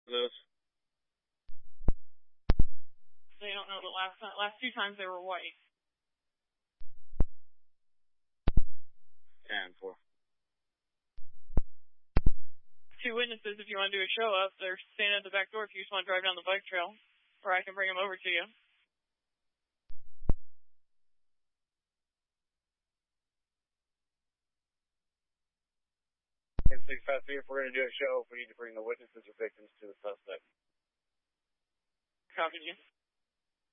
Those. They don't know the last 2 times they were white. 10-4. 2 witnesses, if you want to do a show up, they're standing at the back door if you just want to drive down the bike trail, or I can bring them over to you. 653, if we're going to do a show, we need to bring the witnesses or victims to the suspect. Copy you.